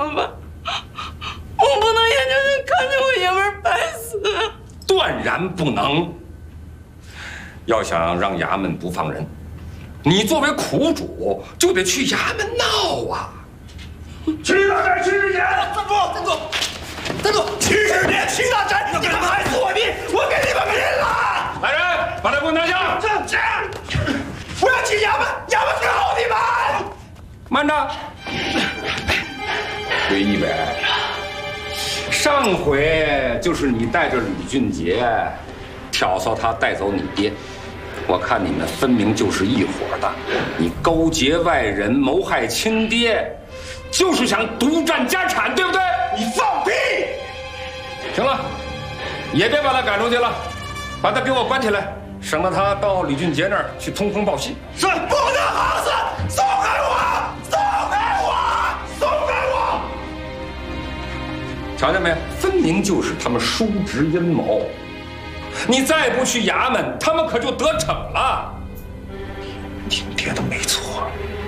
吧，我不能眼睁睁看着我爷们儿白死。 断然不能。要想让衙门不放人，你作为苦主就得去衙门闹啊！ 齐大寨70年，站住！70年，齐大寨，你们害死我弟，我给你们拼了！ 来人，把他给我拿下！ 这，不要去衙门，衙门告你们！ 慢着，回忆呗。上回就是你带着吕俊杰，挑唆他带走你爹。我看你们分明就是一伙的，你勾结外人，谋害亲爹，就是想独占家产，对不对？ 你放屁！ 行了，也别把他赶出去了，把他给我关起来，省得他到吕俊杰那儿去通风报信。 是，不得好死！松开我！松开我！松开我！ 瞧见没？分明就是他们叔侄阴谋。你再不去衙门，他们可就得逞了。 听爹的没错，